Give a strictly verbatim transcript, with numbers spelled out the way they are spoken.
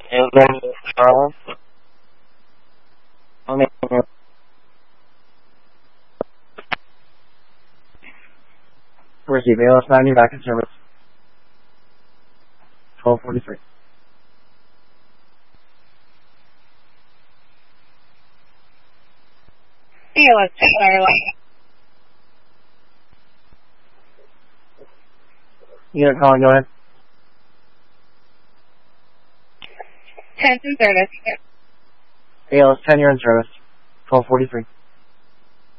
And then, Charles. I mean, receive A L S ninety back in service. twelve forty-three. A L S Airline. Unit calling, go ahead. ten's in service. A L S ten, you're in service. twelve forty-three.